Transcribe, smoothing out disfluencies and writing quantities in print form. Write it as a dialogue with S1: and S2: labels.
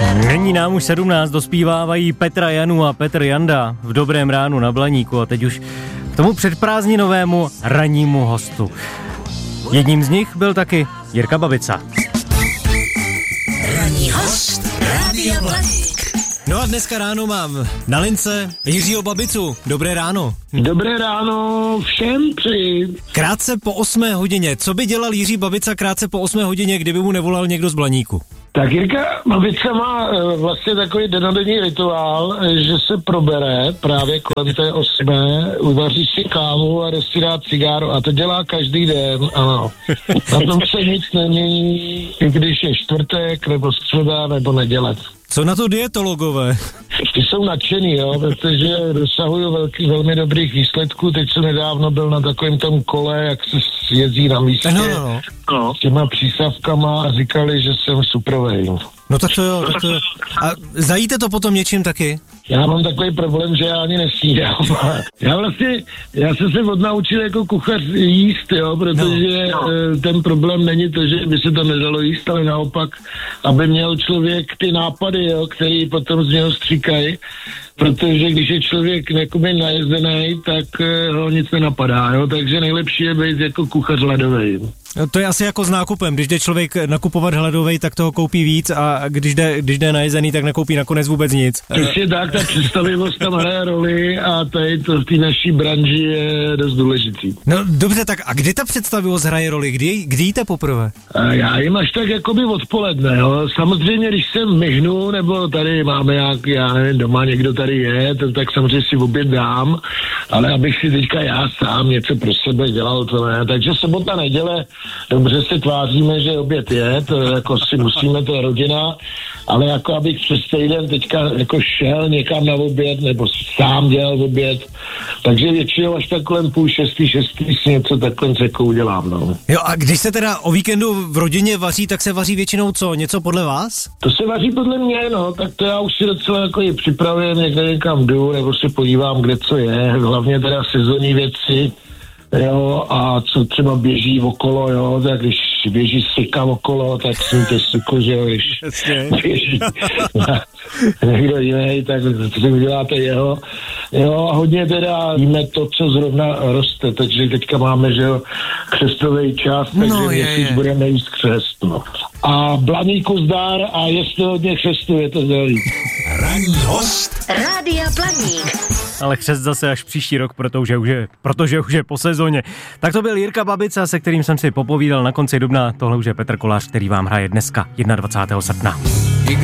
S1: Není nám už 17, dospívávají Petra Janu a Petr Janda v Dobrém ránu na Blaníku a teď už k tomu předprázdninovému rannímu hostu. Jedním z nich byl taky Jirka Babica.
S2: Ranní host Rádia Blaník.
S1: No a dneska ráno mám na lince Jiřího Babicu. Dobré ráno.
S3: Dobré ráno všem přeji.
S1: Krátce po 8 hodině. Co by dělal Jiří Babica krátce po 8 hodině, kdyby mu nevolal někdo z Blaníku?
S3: Tak Jirka Babica má vlastně takový dennodenní rituál, že se probere právě kolem té 8, uvaří si kávu a jde si dát cigáro a to dělá každý den, ano. Na tom se nic nemění, i když je čtvrtek, nebo středa, nebo neděle.
S1: Co na to dietologové?
S3: Ty jsou nadšený, jo, protože dosahují velmi dobrých výsledků. Teď jsem nedávno byl na takovém tom kole, jak se jezdí na místě. No, s těma přísavkama a říkali, že jsem suprovej.
S1: No tak to jo. A zajíte to potom něčím taky?
S3: Já mám takový problém, že já ani nesnídám. Já jsem se odnaučil jako kuchař jíst, jo, protože ten problém není to, že by se to nedalo jíst, ale naopak, aby měl člověk ty nápady, jo, který potom z něho stříkají, protože když je člověk jakoby najezdený, tak ho nic nenapadá, jo, takže nejlepší je být jako kuchař ledovej.
S1: To je asi jako s nákupem, když jde člověk nakupovat hladovej, tak toho koupí víc a když jde najezený, tak nakoupí nakonec vůbec nic.
S3: Přesně tak, ta představivost tam hraje roli a tady to v té naší branži je dost důležitý.
S1: No dobře, tak a kdy ta představivost hraje roli? Kdy jíte poprvé?
S3: Já jim až tak jakoby odpoledne, jo. Samozřejmě, když se myhnu, nebo tady máme já nevím, doma někdo tady je, tak samozřejmě si oběd dám, ale abych si teďka já sám něco pro sebe dělal, to ne. Takže sobota, neděle, dobře se tváříme, že oběd je, to jako si musíme, to je rodina, ale jako abych přes týden teďka jako šel někam na oběd, nebo sám dělal oběd, takže většinou až tak kolem 5:30, 6:00 si něco takhle jako udělám, no.
S1: Jo, a když se teda o víkendu v rodině vaří, tak se vaří většinou co? Něco podle vás?
S3: To se vaří podle mě, no, tak to já už si docela jako i připravujem, někam jdu, nebo se podívám, kde co je, hlavně teda sezónní věci, jo, a co třeba běží okolo, jo, tak když běží syka okolo, tak si to syku, že jo, když běží někdo jiný, tak si uděláte jeho, jo, a hodně teda víme to, co zrovna roste, takže teďka máme, že jo, křestový čas, takže měsíc budeme jíst křest, no. A Blaníku zdar a jestli hodně křestu, je to zdraví.
S2: Ranní host Rádia Blaník.
S1: Ale křest zase až příští rok, protože už je po sezóně. Tak to byl Jirka Babica, se kterým jsem si popovídal na konci dubna. Tohle už je Petr Kolář, který vám hraje dneska 21. srpna.